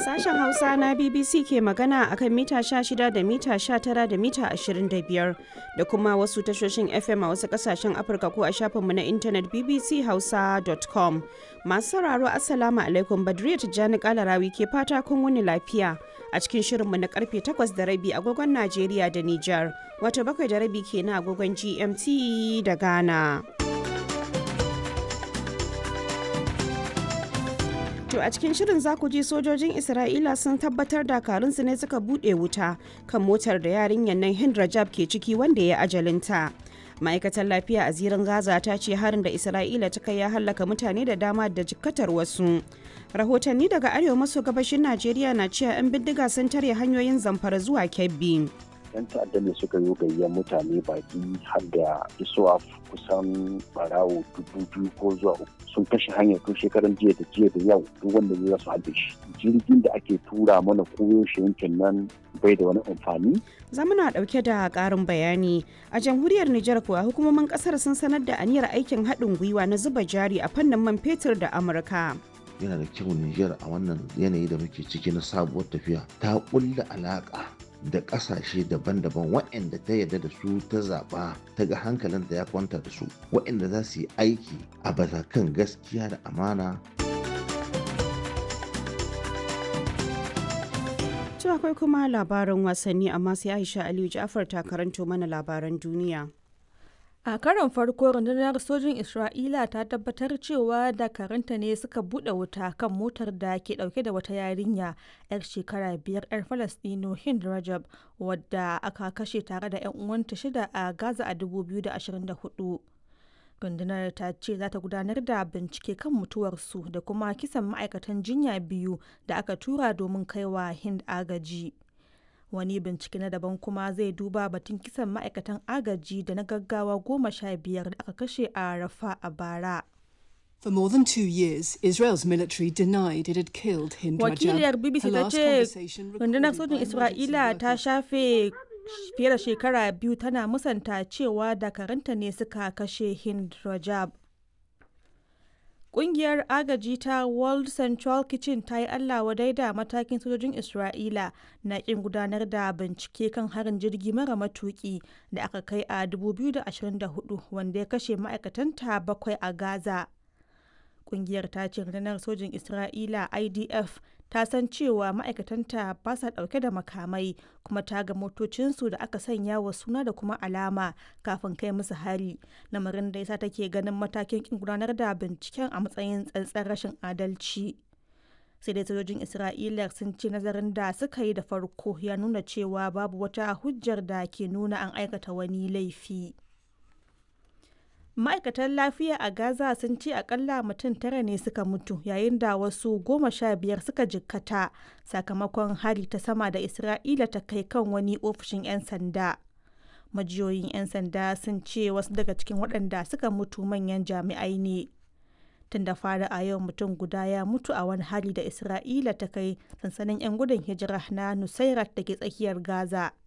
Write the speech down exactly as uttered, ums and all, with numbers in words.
Sashen Hausa na B B C ke magana akan mita sha shida da mita sha tara da mita ashirin da biyar da kuma wasu tashoshin F M a wasu kasashen Afirka ko a shafinmu na intanet b b c hausa dot com. Masu sauraro Assalamu alaikum, Badriya Tijjani Kalarawi ke fata kun wuni lafiya a cikin shirinmu na karfe takwas da rabi agogon Najeriya da Nijar, wato bakwai da rabi kenan agogon G M T da Ghana. To a cikin shirin za ku ji sojojin Isra'ila sun tabbatar dakarunsu ne suka buɗe wuta kan motar da yarinyar nan Hind Rajab ke ciki wanda ya ajalinta. Ma'aikatar lafiya a zirin Gaza ta ce harin da Isra'ila ta kai ya hallaka mutane da dama da jikkatar wasu. Rahotanni daga arewa maso gabashin Najeriya na cewa 'yan bindiga sun tare hanyoyin Zamfara zuwa Kebbi. yan ta'adda ne suka yi gayyar mutane baki har da isuwa kusan barawo dubu biyu ko zuwa uku sun kashe hanyar tun shekaran jiya da jiya da yau duk wanda zai su haɗe shi jirgin da ake tura mana koyaushe yankin nan bai da wani amfani. Zamuna ɗauke da ƙarin bayani a jamhuriyar Nijar kuwa hukumomin ƙasar sun sanar da aniyar aikin haɗin gwiwa na zuba jari a fannin man fetur da Amurka. Yana da kyau Nijar a wannan yanayi da muke ciki na sabuwar tafiya ta ƙulla alaƙa da ƙasashe daban-daban waɗanda ta yarda da su ta zaɓa ta ga hankalinta ya kwanta da su waɗanda za su yi aiki a kan gaskiya da amana. To akwai kuma labaran wasanni amma sai Aisha Aliyu Ja'far ta karanto mana labaran duniya. A karon farko rundunar sojin Isra'ila ta tabbatar cewa dakaranta ne suka buɗe wuta kan motar da ke ɗauke da wata yarinya 'yar shekara biyar 'yar Falastino Hind Rajab wadda aka kashe tare da 'yan uwanta shida a Gaza a dubu biyu da ashirin da hudu. Rundunar ta ce za ta gudanar da bincike kan mutuwarsu da kuma kisan ma'aikatan jinya biyu da aka tura domin kaiwa Hind agaji. Wani bincike na daban kuma zai duba batun kisan ma'aikatan agaji da na gaggawa goma sha biyar da aka kashe a Rafa a bara. For more than two years, Israel's military denied it had killed Hind Rajab. Wakiliyar B B C ta ce rundunar sojin Isra'ila ta shafe fiye da shekara biyu tana musanta cewa dakaranta ne suka kashe Hind Rajab. Ƙungiyar agaji ta World Central Kitchen ta yi Allah wadai da matakin sojojin Isra'ila na ƙin gudanar da bincike kan harin jirgi mara matuƙi da aka kai a dubu biyu da ashirin da hudu wanda ya kashe ma'aikatanta bakwai a Gaza. Ƙungiyar ta ce rundunar sojin Isra'ila I D F ta san cewa ma'aikatanta ba sa ɗauke da makamai kuma ta ga motocinsu da aka sanya wa suna da kuma alama kafin kai musu hari, lamarin da yasa take ganin matakin kin gudanar da binciken a matsayin tsantsar rashin adalci. Sai dai sojojin Isra'ila sun ce nazarin da suka yi da farko ya nuna cewa babu wata hujjar da ke nuna an aikata wani laifi. Ma'aikatan lafiya a Gaza sun ce akalla mutum tara ne suka mutu yayin da wasu goma sha biyar suka jikkata sakamakon hari ta sama da Isra'ila ta kai kan wani ofishin 'yan sanda. Majiyoyin 'yan sanda sun ce wasu daga cikin waɗanda suka mutu manyan jami'ai ne. Tun da fara a yau mutum guda ya mutu a wani hari da Isra'ila ta kai sansanin 'yan gudun hijira na Nusairat da ke tsakiyar Gaza.